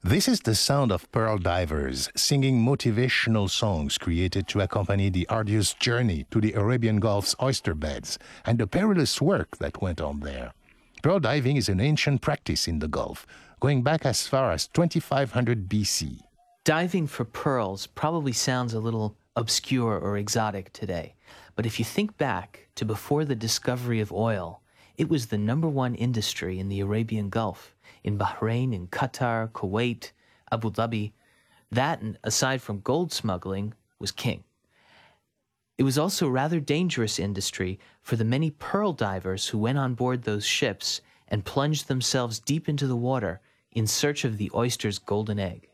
This is the sound of pearl divers singing motivational songs created to accompany the arduous journey to the Arabian Gulf's oyster beds and the perilous work that went on there. Pearl diving is an ancient practice in the Gulf, going back as far as 2500 BC. Diving for pearls probably sounds a little obscure or exotic today, but if you think back to before the discovery of oil, it was the #1 industry in the Arabian Gulf, in Bahrain, in Qatar, Kuwait, Abu Dhabi. That, aside from gold smuggling, was king. It was also a rather dangerous industry for the many pearl divers who went on board those ships and plunged themselves deep into the water in search of the oyster's golden egg.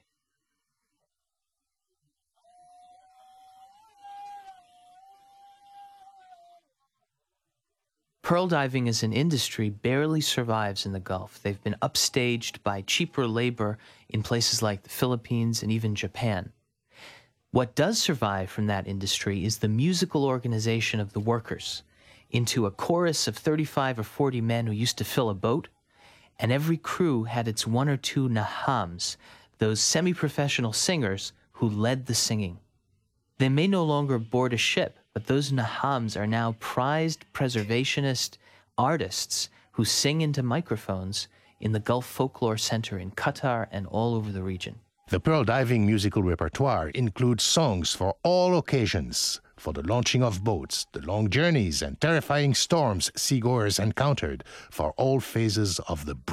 Pearl diving as an industry barely survives in the Gulf. They've been upstaged by cheaper labor in places like the Philippines and even Japan. What does survive from that industry is the musical organization of the workers into a chorus of 35 or 40 men who used to fill a boat, and every crew had its 1 or 2 nahams, those semi-professional singers who led the singing. They may no longer board a ship, but those nahams are now prized preservationist artists who sing into microphones in the Gulf Folklore Center in Qatar and all over the region. The pearl diving musical repertoire includes songs for all occasions, for the launching of boats, the long journeys and terrifying storms seagoers encountered, for all phases of the